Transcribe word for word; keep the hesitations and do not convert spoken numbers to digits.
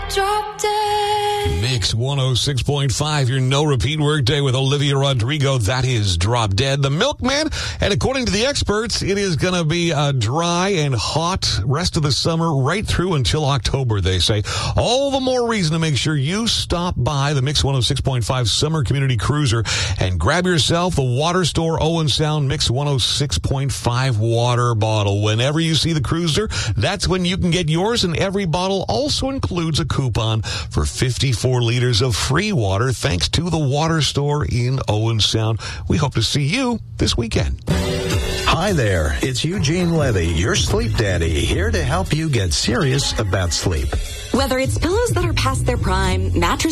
Drop Dead. Mix one oh six point five, your no repeat workday with Olivia Rodrigo. That is Drop Dead. The Milkman. And according to the experts, it is going to be a dry and hot rest of the summer right through until October, they say. All the more reason to make sure you stop by the Mix one oh six point five Summer Community Cruiser and grab yourself the Water Store Owen Sound Mix one oh six point five water bottle. Whenever you see the cruiser, that's when you can get yours, and every bottle also includes a coupon for fifty-four liters of free water thanks to the Water Store in Owen Sound. We hope to see you this weekend. Hi there, it's Eugene Levy, your sleep daddy, here to help you get serious about sleep. Whether it's pillows that are past their prime, mattresses